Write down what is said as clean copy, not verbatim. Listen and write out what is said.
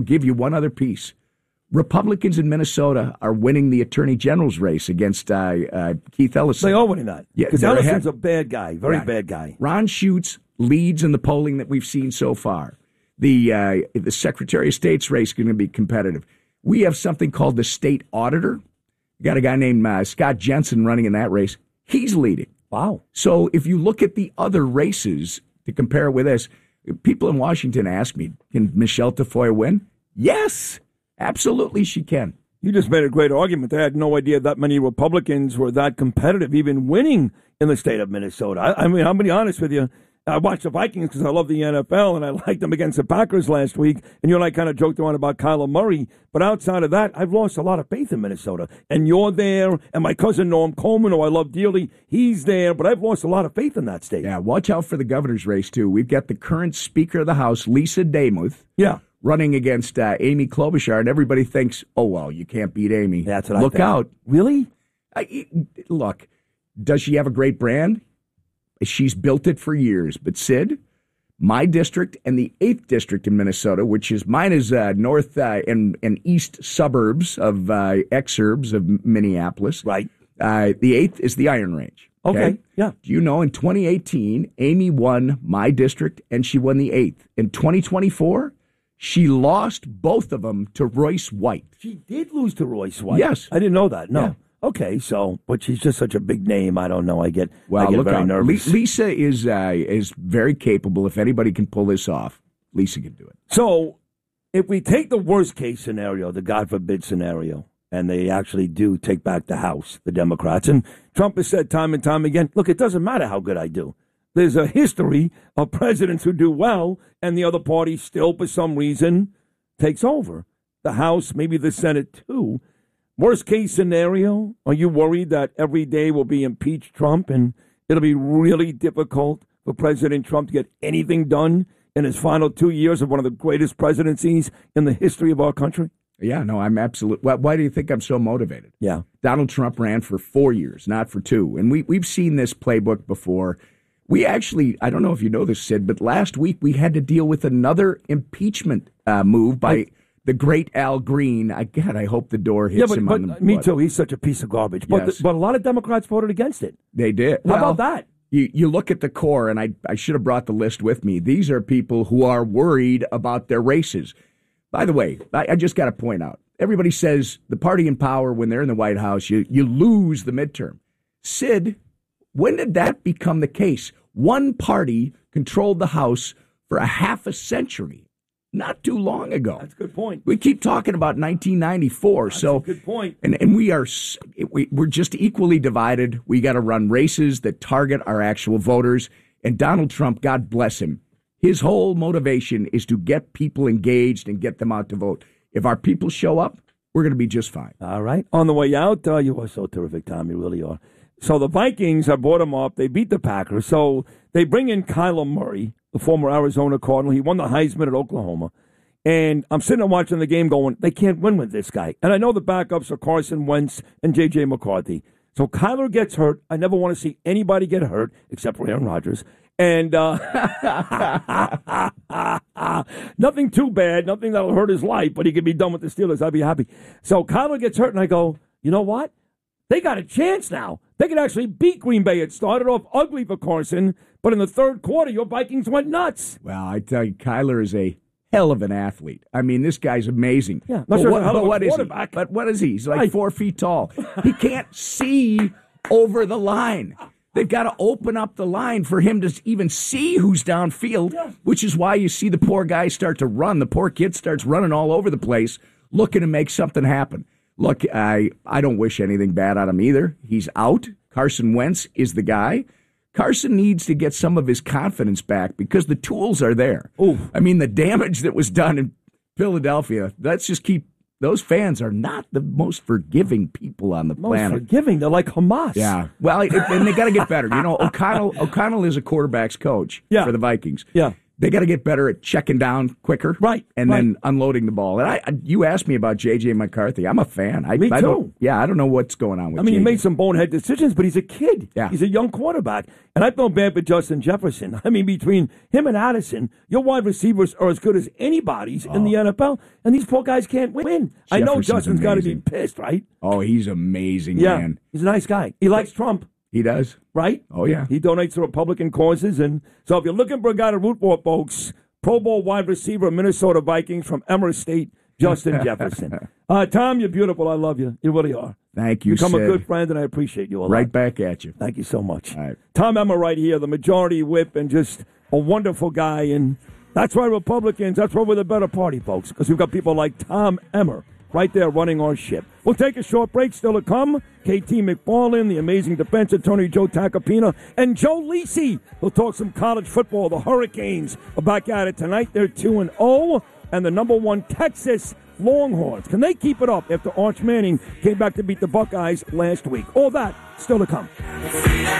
give you one other piece. Republicans in Minnesota are winning the attorney general's race against Keith Ellison. They are winning that. Yeah, because Ellison's a bad guy, very bad guy. Ron Schutz leads in the polling that we've seen so far. The Secretary of State's race is going to be competitive. We have something called the state auditor. We got a guy named Scott Jensen running in that race. He's leading. Wow. So if you look at the other races to compare it with this, people in Washington ask me, can Michelle Tafoya win? Yes, absolutely she can. You just made a great argument. I had no idea that many Republicans were that competitive, even winning in the state of Minnesota. I mean, I'm going to be honest with you. I watched the Vikings because I love the NFL, and I liked them against the Packers last week. And you and I kind of joked around about Kyler Murray. But outside of that, I've lost a lot of faith in Minnesota. And you're there, and my cousin Norm Coleman, who I love dearly, he's there. But I've lost a lot of faith in that state. Yeah, watch out for the governor's race, too. We've got the current Speaker of the House, Lisa Demuth, running against Amy Klobuchar. And everybody thinks, oh, well, you can't beat Amy. That's what I think. Look out. Really? Look, does she have a great brand? She's built it for years. But Sid, my district and the 8th district in Minnesota, which is mine is north and east suburbs of exurbs of Minneapolis. Right. The 8th is the Iron Range. Okay. Yeah. Do you know in 2018, Amy won my district and she won the 8th. In 2024, she lost both of them to Royce White. She did lose to Royce White. Yes. I didn't know that. No. Yeah. Okay, but she's just such a big name. I don't know. I get look very nervous. Lisa is very capable. If anybody can pull this off, Lisa can do it. So, if we take the worst case scenario, the God forbid scenario, and they actually do take back the House, the Democrats, and Trump has said time and time again, look, it doesn't matter how good I do. There's a history of presidents who do well, and the other party still, for some reason, takes over. The House, maybe the Senate, too. Worst case scenario, are you worried that every day will be impeach Trump and it'll be really difficult for President Trump to get anything done in his final 2 years of one of the greatest presidencies in the history of our country? Yeah, no, I'm absolutely. Why do you think I'm so motivated? Yeah. Donald Trump ran for 4 years, not for 2. And we've seen this playbook before. We actually, I don't know if you know this, Sid, but last week we had to deal with another impeachment move by the great Al Green. I hope the door hits him on the butt. Me too. He's such a piece of garbage. But a lot of Democrats voted against it. They did. How about that? You look at the core, and I should have brought the list with me. These are people who are worried about their races. By the way, I just got to point out, everybody says the party in power, when they're in the White House, you lose the midterm. Sid, when did that become the case? One party controlled the House for a half a century. Not too long ago. That's a good point. We keep talking about 1994. That's a good point. And we're just equally divided. We got to run races that target our actual voters. And Donald Trump, God bless him, his whole motivation is to get people engaged and get them out to vote. If our people show up, we're going to be just fine. All right. On the way out, you are so terrific, Tom. You really are. So the Vikings, I brought them up. They beat the Packers. So they bring in Kyler Murray, the former Arizona Cardinal. He won the Heisman at Oklahoma. And I'm sitting there watching the game going, they can't win with this guy. And I know the backups are Carson Wentz and J.J. McCarthy. So Kyler gets hurt. I never want to see anybody get hurt except for Aaron Rodgers. And nothing too bad, nothing that'll hurt his life, but he can be done with the Steelers. I'd be happy. So Kyler gets hurt, and I go, you know what? They got a chance now. They could actually beat Green Bay. It started off ugly for Carson, but in the third quarter, your Vikings went nuts. Well, I tell you, Kyler is a hell of an athlete. I mean, this guy's amazing. Yeah, but what is he? But what is he? He's like 4 feet tall. He can't see over the line. They've got to open up the line for him to even see who's downfield, which is why you see the poor guy start to run. The poor kid starts running all over the place, looking to make something happen. Look, I don't wish anything bad on him either. He's out. Carson Wentz is the guy. Carson needs to get some of his confidence back because the tools are there. Ooh. I mean, the damage that was done in Philadelphia, let's just keep, those fans are not the most forgiving people on the planet. Most forgiving? They're like Hamas. Yeah. Well, and they got to get better. You know, O'Connell is a quarterback's coach for the Vikings. Yeah. They got to get better at checking down quicker, right, and then unloading the ball. And you asked me about J.J. McCarthy. I'm a fan. Me too. I don't know what's going on with. He JJ. made some bonehead decisions, but he's a kid. Yeah. He's a young quarterback, and I feel bad for Justin Jefferson. Between him and Addison, your wide receivers are as good as anybody's in the NFL, and these poor guys can't win. I know Justin's got to be pissed, right? Oh, he's amazing, man. He's a nice guy. He likes Trump. He does. Right? Oh, yeah. He donates to Republican causes. And so if you're looking for a guy to root for, folks, Pro Bowl wide receiver, Minnesota Vikings from Emmer State, Justin Jefferson. Tom, you're beautiful. I love you. You really are. Thank you, Become Sid. a good friend, and I appreciate you a lot. Right back at you. Thank you so much. All right. Tom Emmer right here, the majority whip, and just a wonderful guy. And that's why Republicans, that's why we're the better party, folks, because we've got people like Tom Emmer right there running our ship. We'll take a short break. Still to come, KT McFarland, the amazing defense attorney Joe Tacopina, and Joe Lisi. We'll talk some college football. The Hurricanes are back at it tonight. They're 2-0, and the number 1 Texas Longhorns. Can they keep it up after Arch Manning came back to beat the Buckeyes last week? All that still to come.